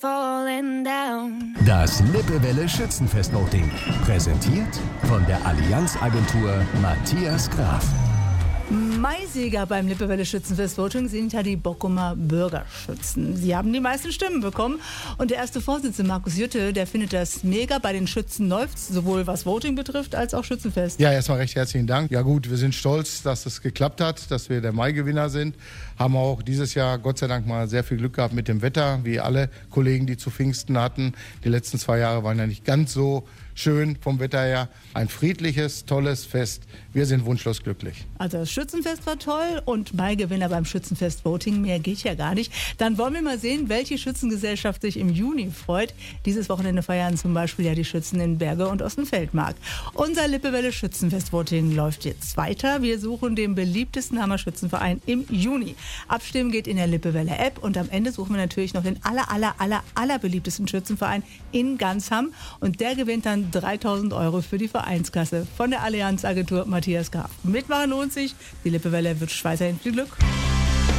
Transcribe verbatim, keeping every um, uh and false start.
falling down. Das Lippewelle Schützenfest-Voting. Präsentiert von der Allianz-Agentur Matthias Graf. Maisieger beim Lippewelle Schützenfest-Voting sind ja die Bockumer Bürgerschützen. Sie haben die meisten Stimmen bekommen. Und der erste Vorsitzende, Markus Jütte, der findet das mega. Bei den Schützen läuft's, sowohl was Voting betrifft, als auch Schützenfest. Ja, erstmal recht herzlichen Dank. Ja gut, wir sind stolz, dass es geklappt hat, dass wir der Mai-Gewinner sind. Haben auch dieses Jahr Gott sei Dank mal sehr viel Glück gehabt mit dem Wetter, wie alle Kollegen, die zu Pfingsten hatten. Die letzten zwei Jahre waren ja nicht ganz so schön vom Wetter her. Ein friedliches, tolles Fest. Wir sind wunschlos glücklich. Also das Schützenfest war toll und Mai-Gewinner beim Schützenfest-Voting. Mehr geht ja gar nicht. Dann wollen wir mal sehen, welche Schützengesellschaft sich im Juni freut. Dieses Wochenende feiern zum Beispiel ja die Schützen in Berge und Ostenfeldmark. Unser Lippewelle Schützenfest-Voting läuft jetzt weiter. Wir suchen den beliebtesten Hammer-Schützenverein im Juni. Abstimmen geht in der Lippewelle-App und am Ende suchen wir natürlich noch den aller, aller, aller, aller beliebtesten Schützenverein in ganz Hamm. Und der gewinnt dann dreitausend Euro für die Vereinskasse von der Allianz-Agentur Matthias Graf. Mitmachen lohnt sich. Die Lippewelle wünscht weiterhin viel Glück.